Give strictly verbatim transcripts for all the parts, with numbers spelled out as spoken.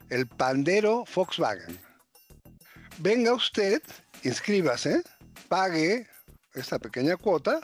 el pandero Volkswagen. Venga usted, inscríbase, pague esta pequeña cuota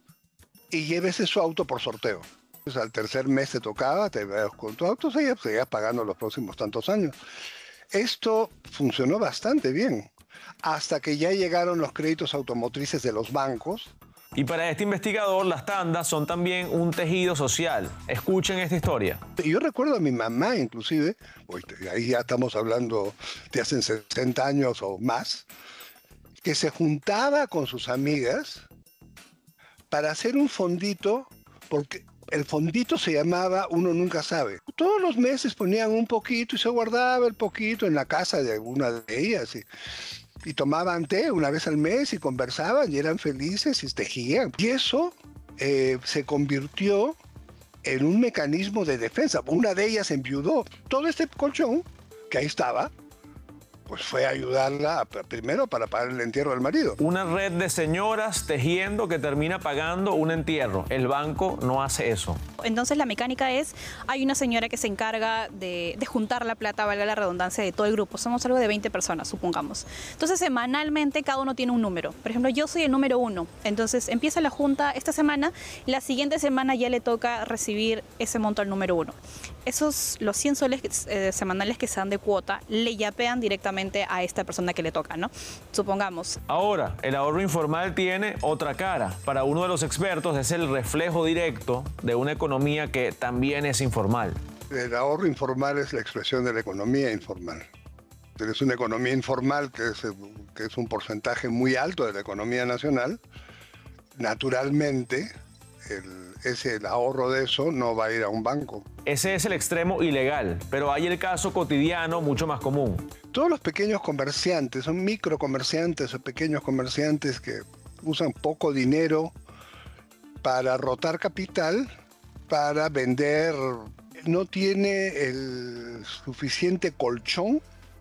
y llévese su auto por sorteo. Pues al tercer mes te tocaba, te ibas con tu auto, seguías, seguías pagando los próximos tantos años. Esto funcionó bastante bien, hasta que ya llegaron los créditos automotrices de los bancos. Y para este investigador, las tandas son también un tejido social. Escuchen esta historia. Yo recuerdo a mi mamá, inclusive, pues ahí ya estamos hablando de hace sesenta años o más, que se juntaba con sus amigas para hacer un fondito, porque el fondito se llamaba Uno Nunca Sabe. Todos los meses ponían un poquito y se guardaba el poquito en la casa de alguna de ellas. Y, y tomaban té una vez al mes y conversaban y eran felices y tejían. Y eso eh, se convirtió en un mecanismo de defensa. Una de ellas enviudó. Todo este colchón, que ahí estaba, pues fue a ayudarla primero para pagar el entierro del marido. Una red de señoras tejiendo que termina pagando un entierro. El banco no hace eso. Entonces la mecánica es, hay una señora que se encarga de, de juntar la plata, valga la redundancia, de todo el grupo. Somos algo de veinte personas, supongamos. Entonces semanalmente cada uno tiene un número. Por ejemplo, yo soy el número uno. Entonces empieza la junta esta semana, la siguiente semana ya le toca recibir ese monto al número uno. Esos, los cien soles eh, semanales que se dan de cuota, le yapean directamente a esta persona que le toca, ¿no? Supongamos. Ahora, el ahorro informal tiene otra cara. Para uno de los expertos es el reflejo directo de una economía que también es informal. El ahorro informal es la expresión de la economía informal. Es una economía informal que es, que es un porcentaje muy alto de la economía nacional. Naturalmente, el, ese, el ahorro de eso no va a ir a un banco. Ese es el extremo ilegal, pero hay el caso cotidiano mucho más común. Todos los pequeños comerciantes, son microcomerciantes o pequeños comerciantes que usan poco dinero para rotar capital, para vender, no tiene el suficiente colchón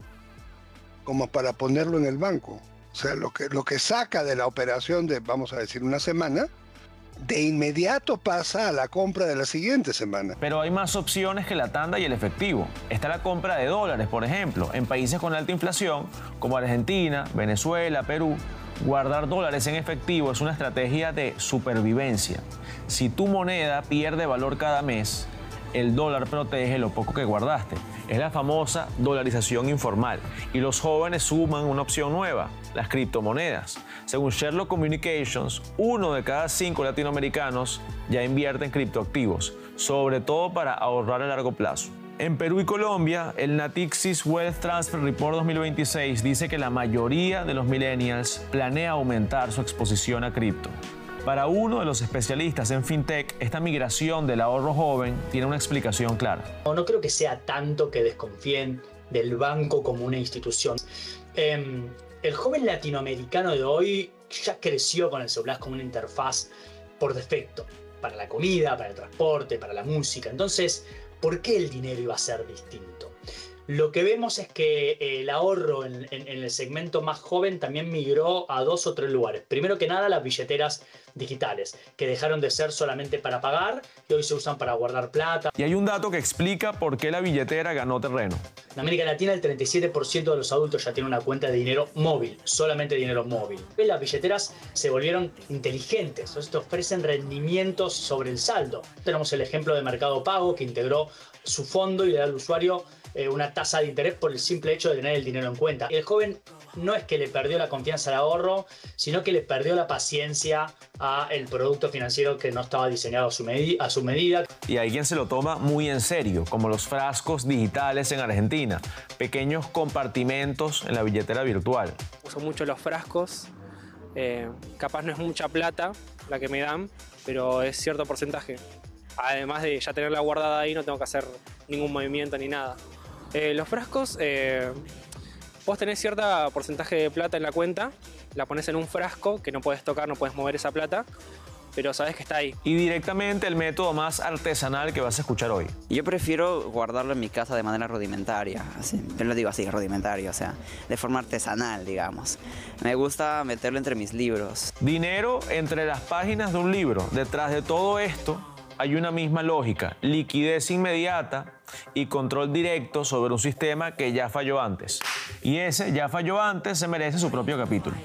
como para ponerlo en el banco. O sea, lo que, lo que saca de la operación de, vamos a decir, una semana, de inmediato pasa a la compra de la siguiente semana. Pero hay más opciones que la tanda y el efectivo. Está la compra de dólares, por ejemplo. En países con alta inflación, como Argentina, Venezuela, Perú, guardar dólares en efectivo es una estrategia de supervivencia. Si tu moneda pierde valor cada mes, el dólar protege lo poco que guardaste. Es la famosa dolarización informal. Y los jóvenes suman una opción nueva, las criptomonedas. Según Sherlock Communications, uno de cada cinco latinoamericanos ya invierte en criptoactivos, sobre todo para ahorrar a largo plazo. En Perú y Colombia, el Natixis Wealth Transfer Report dos mil veintiséis dice que la mayoría de los millennials planea aumentar su exposición a cripto. Para uno de los especialistas en fintech, esta migración del ahorro joven tiene una explicación clara. No, no creo que sea tanto que desconfíen del banco como una institución. Eh, el joven latinoamericano de hoy ya creció con el celular como una interfaz por defecto, para la comida, para el transporte, para la música. Entonces, ¿por qué el dinero iba a ser distinto? Lo que vemos es que el ahorro en, en, en el segmento más joven también migró a dos o tres lugares. Primero que nada, las billeteras digitales, que dejaron de ser solamente para pagar y hoy se usan para guardar plata. Y hay un dato que explica por qué la billetera ganó terreno. En América Latina, el treinta y siete por ciento de los adultos ya tienen una cuenta de dinero móvil, solamente dinero móvil. Las billeteras se volvieron inteligentes, esto ofrecen rendimientos sobre el saldo. Tenemos el ejemplo de Mercado Pago, que integró su fondo y le da al usuario eh, una tasa de interés por el simple hecho de tener el dinero en cuenta. El joven no es que le perdió la confianza al ahorro, sino que le perdió la paciencia a el producto financiero que no estaba diseñado a su, a su medida. Y hay quien se lo toma muy en serio, como los frascos digitales en Argentina, pequeños compartimentos en la billetera virtual. Uso mucho los frascos, eh, capaz no es mucha plata la que me dan, pero es cierto porcentaje. Además de ya tenerla guardada ahí, no tengo que hacer ningún movimiento ni nada. Eh, los frascos, eh, vos tenés cierto porcentaje de plata en la cuenta, la pones en un frasco que no puedes tocar, no puedes mover esa plata, pero sabes que está ahí. Y directamente el método más artesanal que vas a escuchar hoy. Yo prefiero guardarlo en mi casa de manera rudimentaria, así, yo lo digo así, rudimentario, o sea, de forma artesanal, digamos. Me gusta meterlo entre mis libros. Dinero entre las páginas de un libro. Detrás de todo esto hay una misma lógica: liquidez inmediata y control directo sobre un sistema que ya falló antes. Y ese ya falló antes se merece su propio capítulo.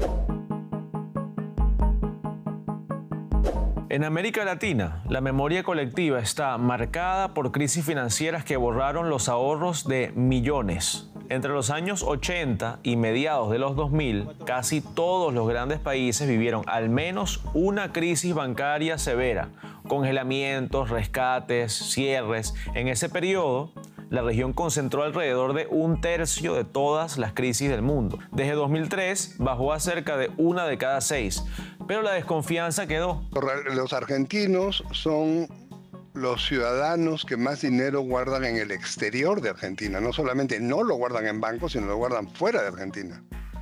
En América Latina, la memoria colectiva está marcada por crisis financieras que borraron los ahorros de millones. Entre los años ochenta y mediados de los dos mil, casi todos los grandes países vivieron al menos una crisis bancaria severa, congelamientos, rescates, cierres. En ese periodo, la región concentró alrededor de un tercio de todas las crisis del mundo. Desde dos mil tres bajó a cerca de una de cada seis, pero la desconfianza quedó. Los argentinos son los ciudadanos que más dinero guardan en el exterior de Argentina. No solamente no lo guardan en bancos, sino lo guardan fuera de Argentina.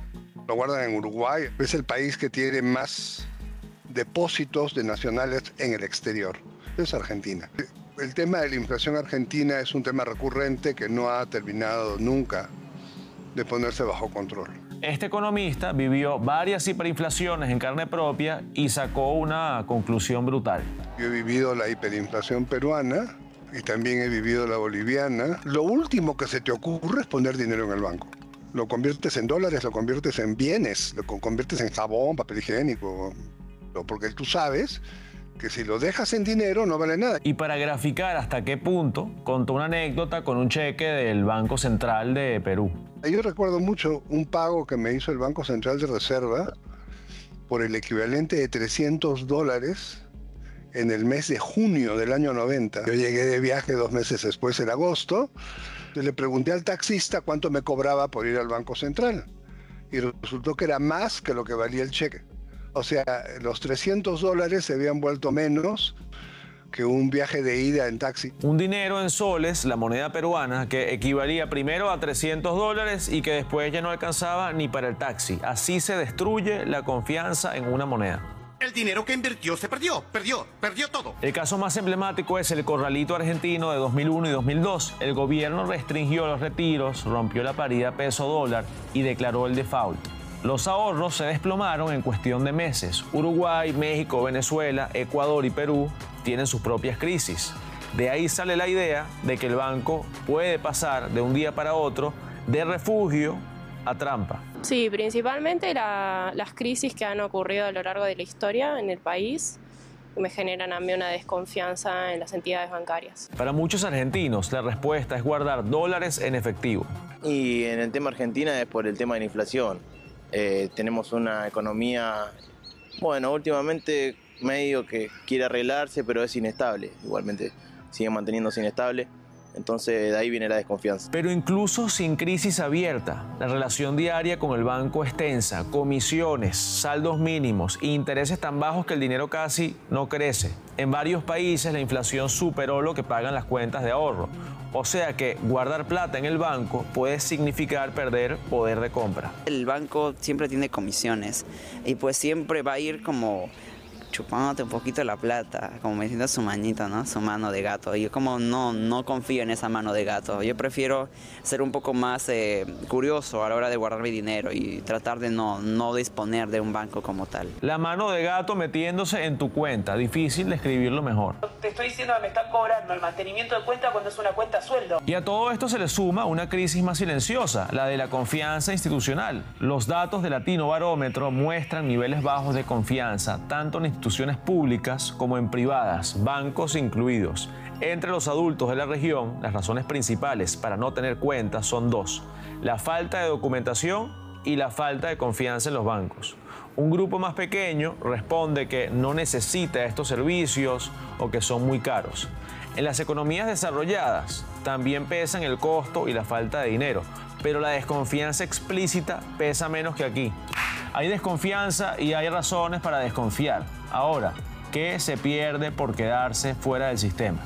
Lo guardan en Uruguay. Es el país que tiene más depósitos de nacionales en el exterior. Es Argentina. El tema de la inflación argentina es un tema recurrente que no ha terminado nunca de ponerse bajo control. Este economista vivió varias hiperinflaciones en carne propia y sacó una conclusión brutal. Yo he vivido la hiperinflación peruana y también he vivido la boliviana. Lo último que se te ocurre es poner dinero en el banco. Lo conviertes en dólares, lo conviertes en bienes, lo conviertes en jabón, papel higiénico, porque tú sabes que si lo dejas en dinero no vale nada. Y para graficar hasta qué punto, contó una anécdota con un cheque del Banco Central de Perú. Yo recuerdo mucho un pago que me hizo el Banco Central de Reserva por el equivalente de trescientos dólares en el mes de junio del año noventa. Yo llegué de viaje dos meses después, en agosto. Le pregunté al taxista cuánto me cobraba por ir al Banco Central y resultó que era más que lo que valía el cheque. O sea, los trescientos dólares se habían vuelto menos que un viaje de ida en taxi. Un dinero en soles, la moneda peruana, que equivalía primero a trescientos dólares y que después ya no alcanzaba ni para el taxi. Así se destruye la confianza en una moneda. El dinero que invirtió se perdió, perdió, perdió todo. El caso más emblemático es el corralito argentino de dos mil uno y dos mil dos. El gobierno restringió los retiros, rompió la paridad peso-dólar y declaró el default. Los ahorros se desplomaron en cuestión de meses. Uruguay, México, Venezuela, Ecuador y Perú tienen sus propias crisis. De ahí sale la idea de que el banco puede pasar de un día para otro de refugio a trampa. Sí, principalmente la, las crisis que han ocurrido a lo largo de la historia en el país me generan a mí una desconfianza en las entidades bancarias. Para muchos argentinos, la respuesta es guardar dólares en efectivo. Y en el tema Argentina es por el tema de la inflación. Eh, tenemos una economía, bueno, últimamente medio que quiere arreglarse, pero es inestable. Igualmente sigue manteniéndose inestable. Entonces de ahí viene la desconfianza. Pero incluso sin crisis abierta, la relación diaria con el banco es tensa, comisiones, saldos mínimos e intereses tan bajos que el dinero casi no crece. En varios países la inflación superó lo que pagan las cuentas de ahorro. O sea que guardar plata en el banco puede significar perder poder de compra. El banco siempre tiene comisiones y pues siempre va a ir como chupándote un poquito la plata, como metiendo su manito, ¿no? Su mano de gato. Yo como no, no confío en esa mano de gato. Yo prefiero ser un poco más eh, curioso a la hora de guardar mi dinero y tratar de no, no disponer de un banco como tal. La mano de gato metiéndose en tu cuenta. Difícil describirlo mejor. Te estoy diciendo que me están cobrando el mantenimiento de cuenta cuando es una cuenta a sueldo. Y a todo esto se le suma una crisis más silenciosa, la de la confianza institucional. Los datos de Latino Barómetro muestran niveles bajos de confianza, tanto en instituciones públicas como en privadas, bancos incluidos. Entre los adultos de la región, las razones principales para no tener cuentas son dos: la falta de documentación y la falta de confianza en los bancos. Un grupo más pequeño responde que no necesita estos servicios o que son muy caros. En las economías desarrolladas también pesan el costo y la falta de dinero, pero la desconfianza explícita pesa menos que aquí. Hay desconfianza y hay razones para desconfiar. Ahora, ¿qué se pierde por quedarse fuera del sistema?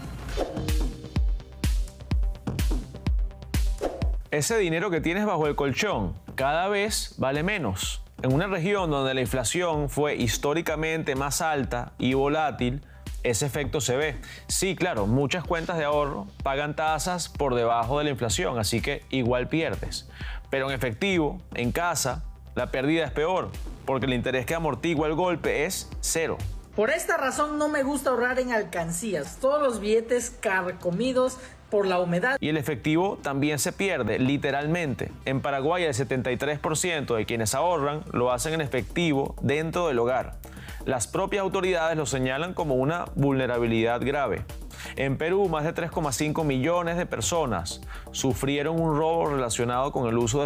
Ese dinero que tienes bajo el colchón cada vez vale menos. En una región donde la inflación fue históricamente más alta y volátil, ese efecto se ve. Sí, claro, muchas cuentas de ahorro pagan tasas por debajo de la inflación, así que igual pierdes. Pero en efectivo, en casa, la pérdida es peor, porque el interés que amortigua el golpe es cero. Por esta razón no me gusta ahorrar en alcancías, todos los billetes carcomidos por la humedad. Y el efectivo también se pierde, literalmente. En Paraguay el setenta y tres por ciento de quienes ahorran lo hacen en efectivo dentro del hogar. Las propias autoridades lo señalan como una vulnerabilidad grave. En Perú, más de tres coma cinco millones de personas sufrieron un robo relacionado con el uso de